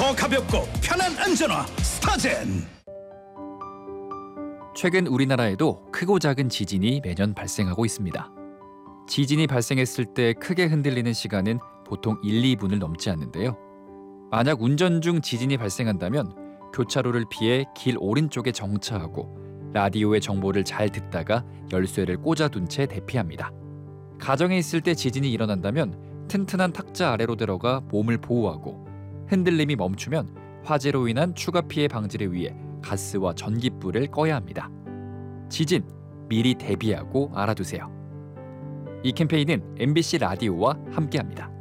더 가볍고 편한 안전화 스타젠. 최근 우리나라에도 크고 작은 지진이 매년 발생하고 있습니다. 지진이 발생했을 때 크게 흔들리는 시간은 보통 1, 2분을 넘지 않는데요. 만약 운전 중 지진이 발생한다면 교차로를 피해 길 오른쪽에 정차하고 라디오의 정보를 잘 듣다가 열쇠를 꽂아둔 채 대피합니다. 가정에 있을 때 지진이 일어난다면 튼튼한 탁자 아래로 들어가 몸을 보호하고 흔들림이 멈추면 화재로 인한 추가 피해 방지를 위해 가스와 전기불을 꺼야 합니다. 지진 미리 대비하고 알아두세요. 이 캠페인은 MBC 라디오와 함께합니다.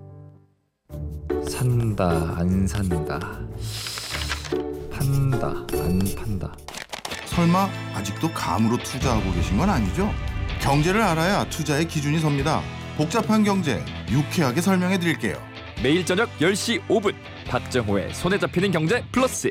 산다 안 산다, 판다 안 판다. 설마 아직도 감으로 투자하고 계신 건 아니죠? 경제를 알아야 투자의 기준이 섭니다. 복잡한 경제 유쾌하게 설명해 드릴게요. 매일 저녁 10시 5분 박정호의 손에 잡히는 경제 플러스.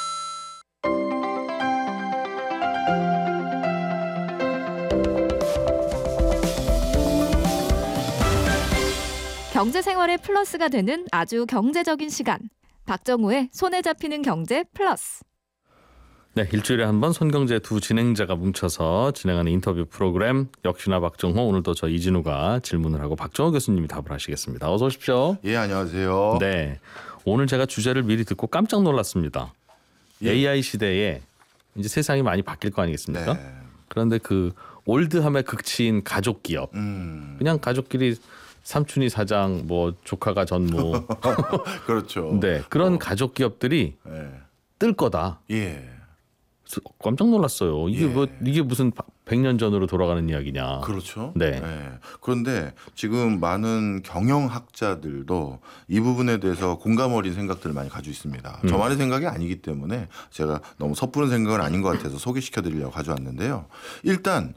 경제 생활의 플러스가 되는 아주 경제적인 시간. 박정호의 손에 잡히는 경제 플러스. 네, 일주일에 한 번 손경제 두 진행자가 뭉쳐서 진행하는 인터뷰 프로그램, 역시나 박정호. 오늘도 저 이진우가 질문을 하고 박정호 교수님이 답을 하시겠습니다. 어서 오십시오. 예, 안녕하세요. 네, 오늘 제가 주제를 미리 듣고 깜짝 놀랐습니다. 예. AI 시대에 이제 세상이 많이 바뀔 거 아니겠습니까? 네. 그런데 그 올드함의 극치인 가족 기업, 그냥 가족끼리 삼촌이 사장, 뭐 조카가 전무, 그렇죠. 네, 그런 가족 기업들이 예. 뜰 거다. 예. 깜짝 놀랐어요. 이게 예. 뭐 이게 무슨 100년 전으로 돌아가는 이야기냐. 그렇죠. 네. 예. 그런데 지금 많은 경영학자들도 이 부분에 대해서 공감 어린 생각들을 많이 가지고 있습니다. 저만의 생각이 아니기 때문에 제가 너무 섣부른 생각은 아닌 것 같아서 소개시켜 드리려고 가져왔는데요. 일단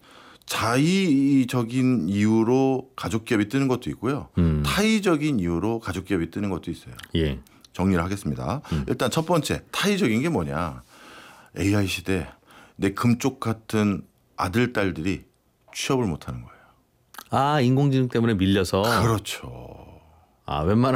자의적인 이유로 가족 기업이 뜨는 것도 있고요. 타의적인 이유로 가족 기업이 뜨는 것도 있어요. 예. 정리를 하겠습니다. 일단 첫 번째 타의적인 게 뭐냐. AI 시대 내 금쪽 같은 아들 딸들이 취업을 못하는 거예요. 아, 인공지능 때문에 밀려서. 그렇죠. 아, 웬만한